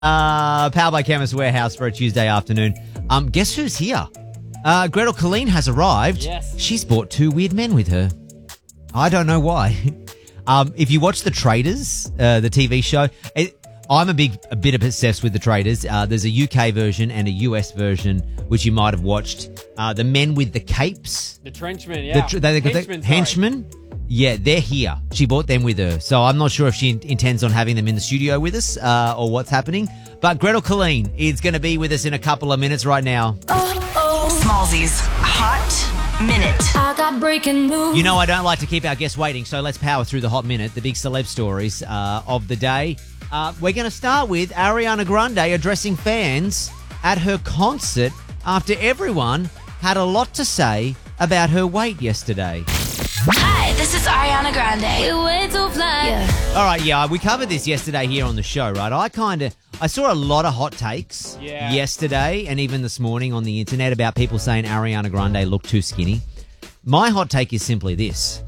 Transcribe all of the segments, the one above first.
Powered by Chemist Warehouse for a Tuesday afternoon. Guess who's here? Gretel Colleen has arrived. Yes. She's brought two weird men with her. I don't know why. If you watch The Traders, the TV show, I'm a bit obsessed with The Traders. There's a UK version and a US version, which you might have watched. The men with the capes. The trenchmen, yeah. Henchmen. Yeah, they're here. She brought them with her. So I'm not sure if she intends on having them in the studio with us or what's happening. But Gretel Colleen is going to be with us in a couple of minutes right now. Smallzy's Hot Minute. I got breaking news. You know I don't like to keep our guests waiting, so let's power through the Hot Minute, the big celeb stories of the day. We're going to start with Ariana Grande addressing fans at her concert after everyone had a lot to say about her weight yesterday. Hi, this is Ariana Grande. We're way too fly. Yeah. All right, yeah, we covered this yesterday here on the show, right? I saw a lot of hot takes yesterday and even this morning on the internet about people saying Ariana Grande looked too skinny. My hot take is simply this.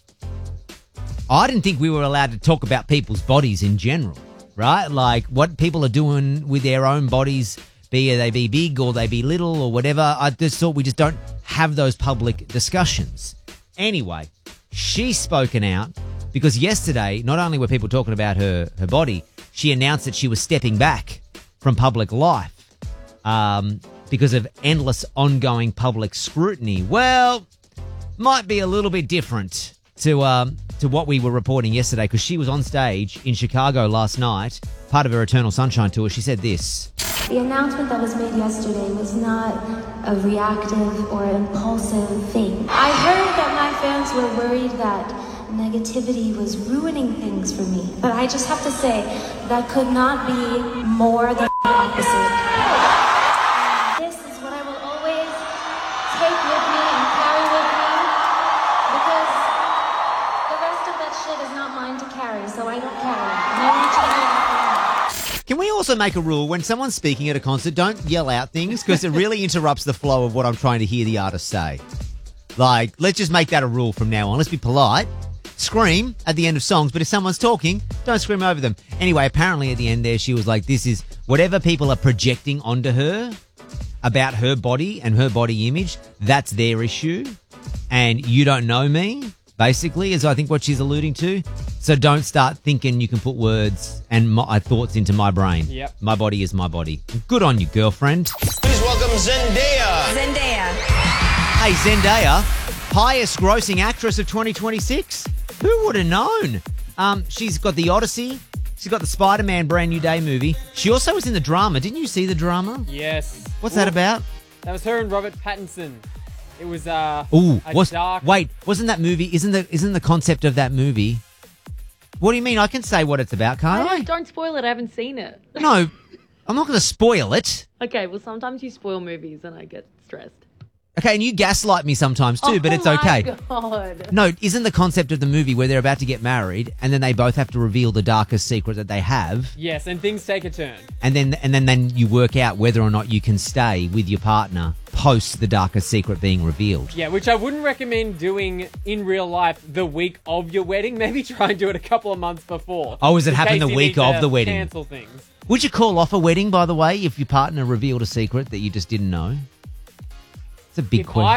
I didn't think we were allowed to talk about people's bodies in general, right? Like what people are doing with their own bodies, be they be big or they be little or whatever. I just thought we just don't have those public discussions. Anyway, she's spoken out because yesterday, not only were people talking about her body, she announced that she was stepping back from public life because of endless ongoing public scrutiny. Well, might be a little bit different to what we were reporting yesterday because she was on stage in Chicago last night, part of her Eternal Sunshine tour. She said this. The announcement that was made yesterday was not a reactive or impulsive thing. I heard that my fans were worried that negativity was ruining things for me. But I just have to say, that could not be more than the opposite. This is what I will always take with me and carry with me because the rest of that shit is not mine to carry, so I don't carry it. And I want you to know that. Can we also make a rule when someone's speaking at a concert, don't yell out things because it really interrupts the flow of what I'm trying to hear the artist say. Like, let's just make that a rule from now on. Let's be polite. Scream at the end of songs, but if someone's talking, don't scream over them. Anyway, apparently at the end there, she was like, this is whatever people are projecting onto her about her body and her body image, that's their issue. And you don't know me, basically, is I think what she's alluding to. So don't start thinking you can put words and my thoughts into my brain. Yep. My body is my body. Good on you, girlfriend. Please welcome Zendaya. Hey, Zendaya, highest grossing actress of 2026. Who would have known? She's got The Odyssey. She's got the Spider-Man Brand New Day movie. She also was in the drama. Didn't you see the drama? Yes. What's that about? That was her and Robert Pattinson. It was dark... Wait, wasn't that movie, isn't the concept of that movie... What do you mean? I can say what it's about, can't I? Don't spoil it. I haven't seen it. No, I'm not going to spoil it. Okay, well, sometimes you spoil movies and I get stressed. Okay, and you gaslight me sometimes too, but it's okay. Oh, my God. No, isn't the concept of the movie where they're about to get married and then they both have to reveal the darkest secret that they have? Yes, and things take a turn. And then you work out whether or not you can stay with your partner post the darkest secret being revealed. Yeah, which I wouldn't recommend doing in real life the week of your wedding. Maybe try and do it a couple of months before. Oh, does it in happen case the you week need of to the wedding? Cancel things. Would you call off a wedding, by the way, if your partner revealed a secret that you just didn't know? It's a big question.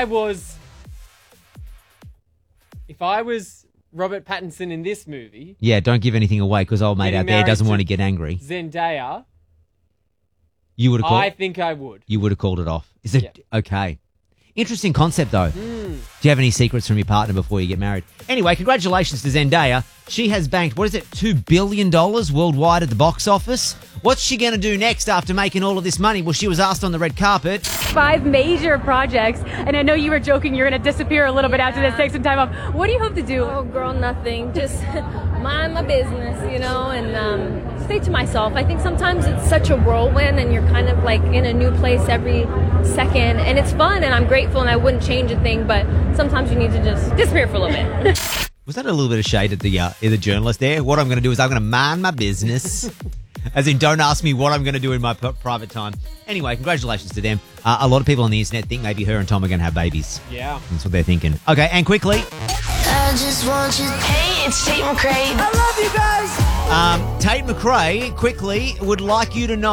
If I was Robert Pattinson in this movie... Yeah, don't give anything away because old mate Getting out there married doesn't to want to get angry. Zendaya... You would have called. I think I would. You would have called it off. Is it okay? Interesting concept, though. Do you have any secrets from your partner before you get married? Anyway, congratulations to Zendaya. She has banked, what is it, $2 billion worldwide at the box office. What's she going to do next after making all of this money? Well, she was asked on the red carpet. 5 major projects, and I know you were joking you're going to disappear a little bit after this, take some time off. What do you hope to do? Oh, girl, nothing. Just mind my business, and stay to myself. I think sometimes it's such a whirlwind and you're kind of like in a new place every second, and it's fun and I'm grateful and I wouldn't change a thing, but sometimes you need to just disappear for a little bit. Was that a little bit of shade at the journalist there? What I'm going to do is I'm going to mind my business. As in, don't ask me what I'm going to do in my private time. Anyway, congratulations to them. A lot of people on the internet think maybe her and Tom are going to have babies. Yeah. That's what they're thinking. Okay, and quickly. I just want you. Hey, it's Tate McRae. I love you guys. Tate McRae, quickly, would like you to know